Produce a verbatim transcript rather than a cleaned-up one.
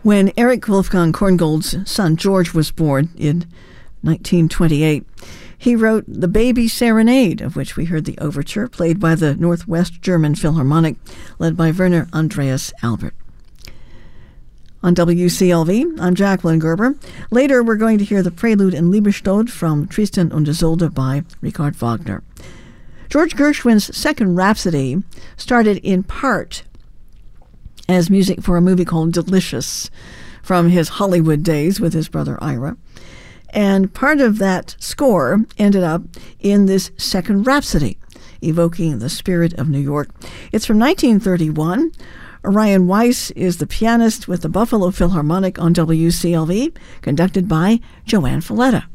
When Erich Wolfgang Korngold's son George was born in nineteen twenty-eight, he wrote The Baby Serenade, of which we heard the overture, played by the Northwest German Philharmonic, led by Werner Andreas Albert. On W C L V, I'm Jacqueline Gerber. Later, we're going to hear the prelude in Liebestod from Tristan und Isolde by Richard Wagner. George Gershwin's Second Rhapsody started in part as music for a movie called Delicious from his Hollywood days with his brother Ira. And part of that score ended up in this Second Rhapsody, evoking the spirit of New York. It's from nineteen thirty-one. Orion Weiss is the pianist with the Buffalo Philharmonic on W C L V, conducted by Joanne Falletta.